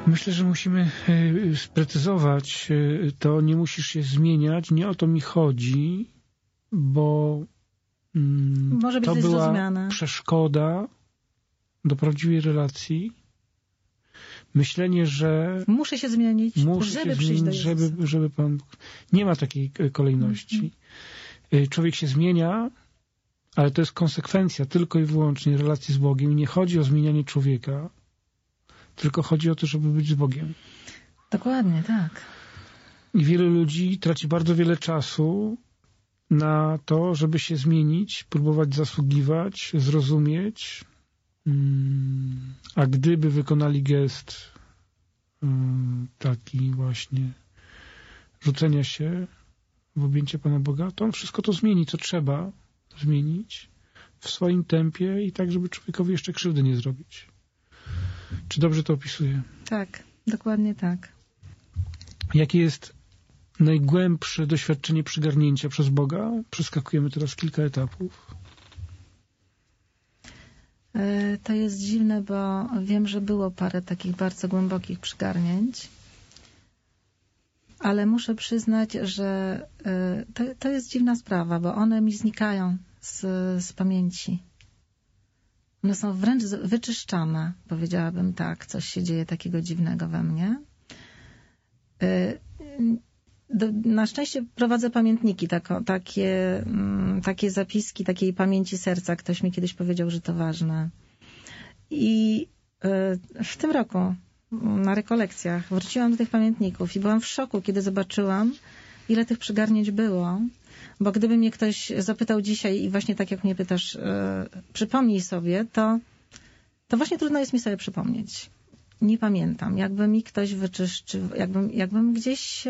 Myślę, że musimy sprecyzować to, nie musisz się zmieniać, nie o to mi chodzi, bo może być to była zrozumiane. przeszkoda do prawdziwej relacji. Myślenie, że muszę się zmienić, żeby przyjść do Jezusa. żeby Pan... Nie ma takiej kolejności. Człowiek się zmienia, ale to jest konsekwencja tylko i wyłącznie relacji z Bogiem. I nie chodzi o zmienianie człowieka, tylko chodzi o to, żeby być z Bogiem. Dokładnie, tak. I wielu ludzi traci bardzo wiele czasu na to, żeby się zmienić, próbować zasługiwać, zrozumieć. A gdyby wykonali gest taki właśnie rzucenia się w objęcie Pana Boga, to on wszystko to zmieni, co trzeba zmienić w swoim tempie i tak, żeby człowiekowi jeszcze krzywdy nie zrobić. Czy dobrze to opisuję? Tak, dokładnie tak. Jakie jest najgłębsze doświadczenie przygarnięcia przez Boga? Przeskakujemy teraz kilka etapów. To jest dziwne, bo wiem, że było parę takich bardzo głębokich przygarnięć, ale muszę przyznać, że to jest dziwna sprawa, bo one mi znikają z pamięci. One są wręcz wyczyszczane, powiedziałabym tak, coś się dzieje takiego dziwnego we mnie. Na szczęście prowadzę pamiętniki, takie zapiski takiej pamięci serca. Ktoś mi kiedyś powiedział, że to ważne. I w tym roku na rekolekcjach wróciłam do tych pamiętników i byłam w szoku, kiedy zobaczyłam, ile tych przygarnięć było. Bo gdyby mnie ktoś zapytał dzisiaj i właśnie tak jak mnie pytasz, przypomnij sobie, to właśnie trudno jest mi sobie przypomnieć. Nie pamiętam. Jakby mi ktoś wyczyszczył, jakbym gdzieś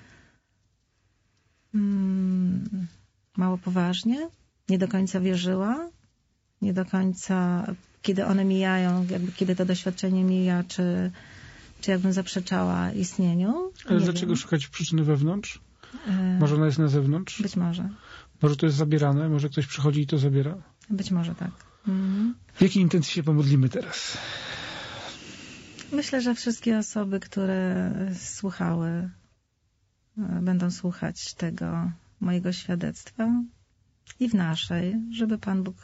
mało poważnie, nie do końca wierzyła, nie do końca, kiedy one mijają, kiedy to doświadczenie mija, czy jakbym zaprzeczała istnieniu. Ale dlaczego szukać przyczyny wewnątrz? Może ona jest na zewnątrz? Być może. Może to jest zabierane? Może ktoś przychodzi i to zabiera? Być może tak. W jakiej intencji się pomodlimy teraz? Myślę, że wszystkie osoby, które słuchały, będą słuchać tego mojego świadectwa i w naszej, żeby Pan Bóg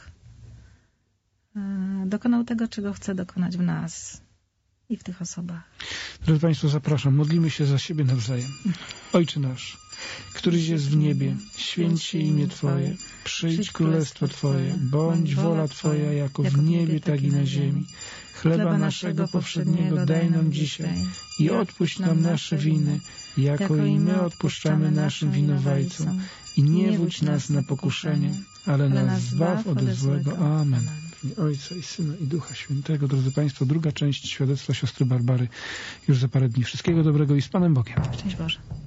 dokonał tego, czego chce dokonać w nas i w tych osobach. Drodzy Państwo, zapraszam. Modlimy się za siebie nawzajem. Ojcze nasz, któryś jest w niebie, święć się imię Twoje, przyjdź królestwo Twoje, bądź wola Twoja jako w niebie, tak i na ziemi. Chleba naszego powszedniego daj nam dzisiaj i odpuść nam nasze winy, jako i my odpuszczamy naszym winowajcom. I nie wódź nas na pokuszenie, ale nas zbaw ode złego. Amen. W imię Ojca i Syna i Ducha Świętego. Drodzy Państwo, druga część świadectwa siostry Barbary już za parę dni. Wszystkiego dobrego i z Panem Bogiem. Szczęść Boże.